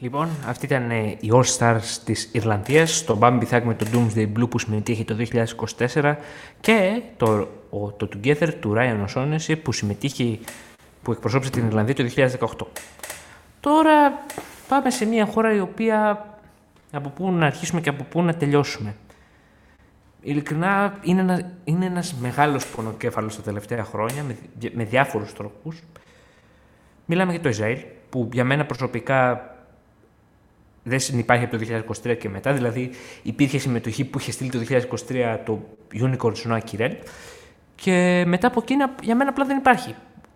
Λοιπόν, αυτή ήταν οι All Stars της Ιρλανδίας, το Bambi Thug με το Doomsday Blue που συμμετείχε το 2024 και το Together του Ryan O'Shaughnessy που εκπροσώπησε την Ιρλανδία το 2018. Τώρα πάμε σε μια χώρα η οποία από πού να αρχίσουμε και από πού να τελειώσουμε. Ειλικρινά είναι ένας μεγάλος πονοκέφαλος τα τελευταία χρόνια με διάφορους τρόπους. Μιλάμε για το Ισραήλ, που για μένα προσωπικά δεν συνυπάρχει από το 2023 και μετά. Δηλαδή υπήρχε συμμετοχή που είχε στείλει το 2023 το Unicorn Snow Kirel και μετά από εκείνα για μένα απλά δεν υπάρχει.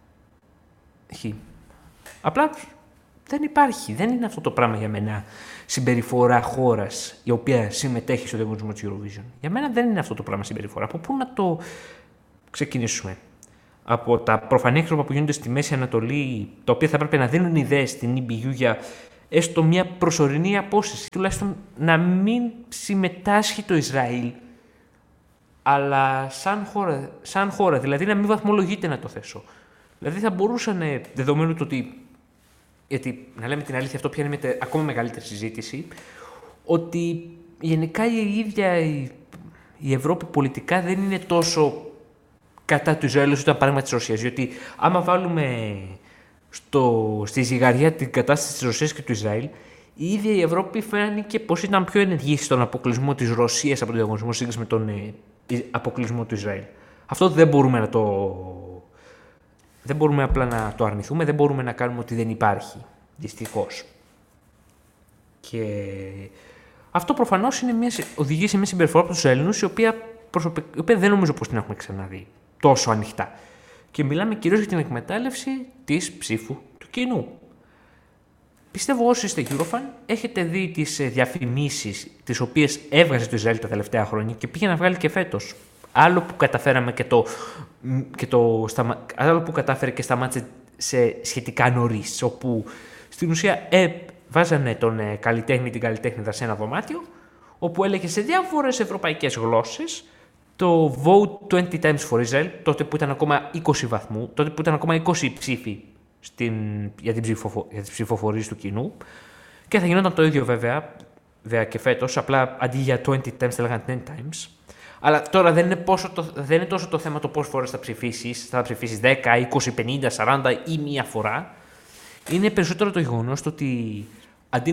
Απλά δεν υπάρχει. Δεν είναι αυτό το πράγμα για μένα συμπεριφορά χώρας η οποία συμμετέχει στο διαγωνισμό της Eurovision. Για μένα δεν είναι αυτό το πράγμα συμπεριφορά. Από πού να το ξεκινήσουμε? Από τα προφανή έγγραφα που γίνονται στη Μέση Ανατολή, τα οποία θα έπρεπε να δίνουν ιδέες στην EBU για έστω μια προσωρινή απόσταση, τουλάχιστον να μην συμμετάσχει το Ισραήλ, αλλά σαν χώρα, δηλαδή να μην βαθμολογείται, να το θέσω. Δηλαδή θα μπορούσαν, δεδομένου το ότι, γιατί να λέμε την αλήθεια, αυτό πιάνει με ακόμα μεγαλύτερη συζήτηση, ότι γενικά η ίδια η Ευρώπη πολιτικά δεν είναι τόσο κατά του Ισραήλ όσο το παράδειγμα της Ρωσίας. Διότι άμα βάλουμε στη ζυγαριά την κατάσταση της Ρωσίας και του Ισραήλ, η ίδια η Ευρώπη φάνηκε πως ήταν πιο ενεργή στον αποκλεισμό της Ρωσίας από τον διαγωνισμό σύγκριση με τον αποκλεισμό του Ισραήλ. Αυτό δεν μπορούμε δεν μπορούμε απλά να το αρνηθούμε, δεν μπορούμε να κάνουμε ότι δεν υπάρχει. Δυστυχώς. Και αυτό προφανώς οδηγεί σε μια συμπεριφορά από τους Έλληνες, η οποία δεν νομίζω πως την έχουμε ξαναδεί τόσο ανοιχτά. Και μιλάμε κυρίως για την εκμετάλλευση της ψήφου του κοινού. Πιστεύω όσοι είστε Eurofan έχετε δει τις διαφημίσεις τις οποίες έβγαζε το Ισραήλ τα τελευταία χρόνια και πήγε να βγάλει και φέτος. Άλλο που καταφέραμε άλλο που κατάφερε και σταμάτησε σε σχετικά νωρίς, όπου στην ουσία βάζανε τον καλλιτέχνη, την καλλιτέχνηδα σε ένα δωμάτιο, όπου έλεγε σε διάφορες ευρωπαϊκές γλώσσες το vote 20 times for Israel, τότε που ήταν ακόμα 20 βαθμού, τότε που ήταν ακόμα 20 ψήφοι για τις ψηφοφορίες του κοινού, και θα γινόταν το ίδιο βέβαια και φέτος, απλά αντί για 20 times θα λέγανε 10 times. Αλλά τώρα δεν είναι τόσο το θέμα το πόσες φορές θα ψηφίσεις, θα ψηφίσεις 10, 20, 50, 40 ή μία φορά. Είναι περισσότερο το γεγονός ότι αντί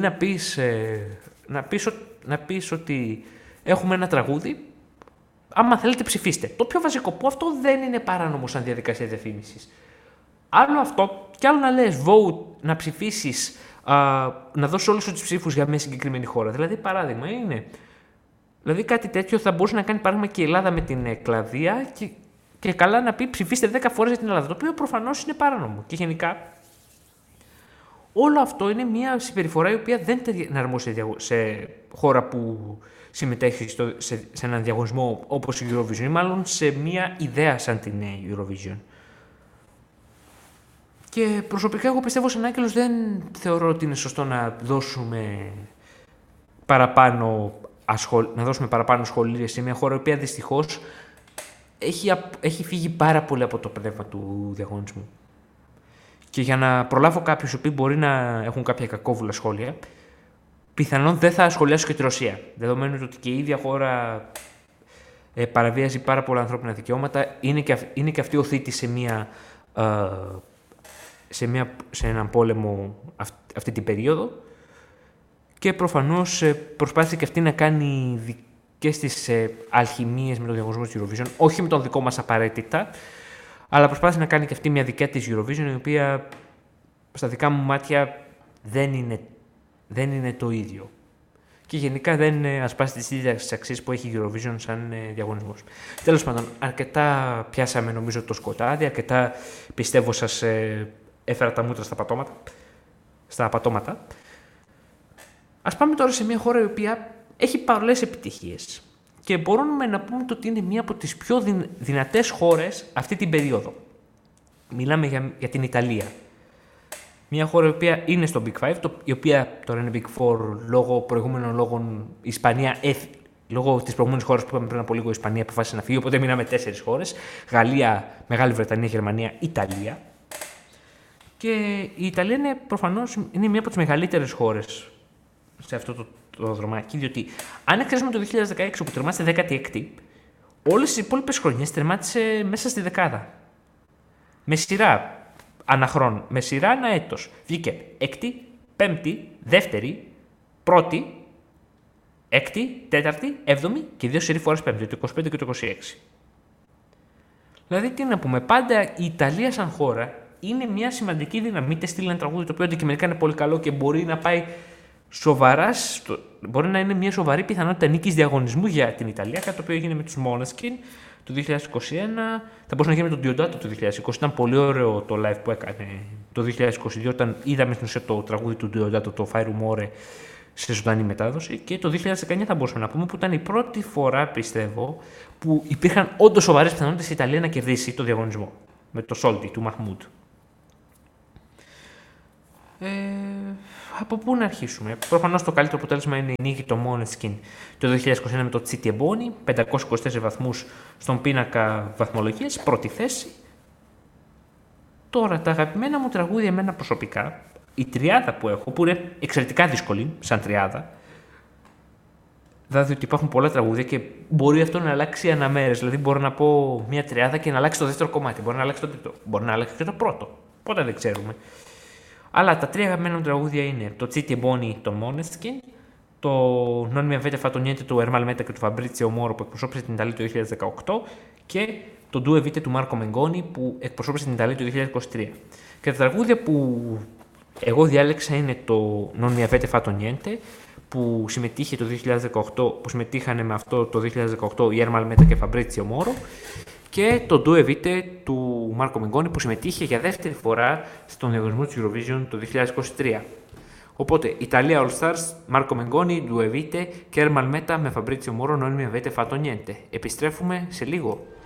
να πεις ότι έχουμε ένα τραγούδι, άμα θέλετε ψηφίστε. Το πιο βασικό που αυτό δεν είναι παράνομο σαν διαδικασία διαφήμισης. Άλλο αυτό και άλλο να λες vote, να ψηφίσεις, να δώσεις όλους τους ψήφους για μια συγκεκριμένη χώρα. Δηλαδή παράδειγμα είναι... Δηλαδή κάτι τέτοιο θα μπορούσε να κάνει παράδειγμα και η Ελλάδα με την Κλαδία και καλά να πει ψηφίστε 10 φορές για την Ελλάδα, το οποίο προφανώς είναι παράνομο. Και γενικά όλο αυτό είναι μια συμπεριφορά η οποία δεν αρμόζει σε χώρα που συμμετέχει σε έναν διαγωνισμό όπως η Eurovision, ή μάλλον σε μια ιδέα σαν την Eurovision. Και προσωπικά εγώ πιστεύω σαν Άγγελος δεν θεωρώ ότι είναι σωστό να δώσουμε παραπάνω σχολεία σε μια χώρα η οποία δυστυχώς έχει φύγει πάρα πολύ από το πνεύμα του διαγωνισμού. Και για να προλάβω κάποιους οι οποίοι μπορεί να έχουν κάποια κακόβουλα σχόλια, πιθανόν δεν θα σχολιάσω και τη Ρωσία. Δεδομένου ότι και η ίδια χώρα παραβίαζει πάρα πολλά ανθρώπινα δικαιώματα, είναι και αυτή οθήτη σε έναν πόλεμο αυτή την περίοδο. Και προφανώς προσπάθησε και αυτή να κάνει δικές της αλχημίες με τον διαγωνισμό της Eurovision, όχι με τον δικό μας απαραίτητα, αλλά προσπάθησε να κάνει και αυτή μια δικιά της Eurovision, η οποία στα δικά μου μάτια δεν είναι το ίδιο. Και γενικά δεν ασπάσει τις ίδιες αξίες που έχει η Eurovision σαν διαγωνισμός. Τέλος πάντων, αρκετά πιάσαμε νομίζω το σκοτάδι, αρκετά πιστεύω σας έφερα τα μούτρα στα πατώματα. Ας πάμε τώρα σε μια χώρα η οποία έχει πολλές επιτυχίες και μπορούμε να πούμε ότι είναι μία από τις πιο δυνατές χώρες αυτή την περίοδο. Μιλάμε για την Ιταλία. Μια χώρα η οποία είναι στο Big Five, η οποία τώρα είναι Big Four λόγω προηγούμενων λόγων. Η Ισπανία, λόγω της προηγούμενης χώρας που είπαμε πριν από λίγο, η Ισπανία αποφάσισε να φύγει, οπότε μείναμε 4 χώρες. Γαλλία, Μεγάλη Βρετανία, Γερμανία, Ιταλία. Και η Ιταλία είναι προφανώς μία από τις μεγαλύτερες χώρες σε αυτό το δρομάκι, διότι αν εξαιρέσουμε το 2016 που τερμάτισε 16η, όλες τις υπόλοιπες χρονιές τερμάτισε μέσα στη δεκάδα. Με σειρά αναχρόν, με σειρά ανά έτος. Βγήκε έκτη, πέμπτη, δεύτερη, πρώτη, έκτη, τέταρτη, έβδομη και 2 σειρή φορές πέμπτη, το 25 και το 26. Δηλαδή, τι να πούμε, πάντα η Ιταλία σαν χώρα είναι μια σημαντική δύναμη. Είτε στείλει ένα τραγούδι το οποίο αντικειμενικά είναι πολύ καλό και μπορεί να πάει σοβαρά, μπορεί να είναι μια σοβαρή πιθανότητα νίκης διαγωνισμού για την Ιταλία, κάτι το οποίο έγινε με τους Måneskin το 2021, θα μπορούσε να γίνει με τον Diodato το 2020. Ήταν πολύ ωραίο το live που έκανε το 2022, όταν είδαμε στην ουσία το τραγούδι του Diodato, το Fai Rumore, σε ζωντανή μετάδοση. Και το 2019 θα μπορούσαμε να πούμε που ήταν η πρώτη φορά, πιστεύω, που υπήρχαν όντως σοβαρές πιθανότητες η Ιταλία να κερδίσει το διαγωνισμό με το Soldi του Mahmood. Από πού να αρχίσουμε? Προφανώς το καλύτερο αποτέλεσμα είναι η νίκη των Måneskin το 2021 με το Citieboni, 524 βαθμούς στον πίνακα βαθμολογίας, πρώτη θέση. Τώρα, τα αγαπημένα μου τραγούδια εμένα προσωπικά, η τριάδα που έχω, που είναι εξαιρετικά δύσκολη σαν τριάδα, δηλαδή ότι υπάρχουν πολλά τραγούδια και μπορεί αυτό να αλλάξει αναμέρες. Δηλαδή, μπορώ να πω μια τριάδα και να αλλάξει το δεύτερο κομμάτι, μπορεί να αλλάξει το τρίτο, μπορεί να αλλάξει και το πρώτο. Ποτέ δεν ξέρουμε. Αλλά τα τρία αγαπημένα μου τραγούδια είναι το Citieboni των Måneskin, το Non mi avete fatto niente του Ermal Meta και του Fabrizio Moro που εκπροσώπησε την Ιταλία το 2018 και το Due Vite του Marco Mengoni που εκπροσώπησε την Ιταλία το 2023. Και τα τραγούδια που εγώ διάλεξα είναι το Non mi avete fatto niente που συμμετείχε το 2018, που συμμετείχαν με αυτό το 2018 η Ermal Meta και Fabrizio Moro, και το Due Vite του Marco Mengoni που συμμετείχε για δεύτερη φορά στον διαγωνισμό του Eurovision το 2023. Οπότε, Ιταλία All Stars, Marco Mengoni, Due Vite και Ermal Meta με Fabrizio Moro, Non mi avete fatto niente. Επιστρέφουμε σε λίγο.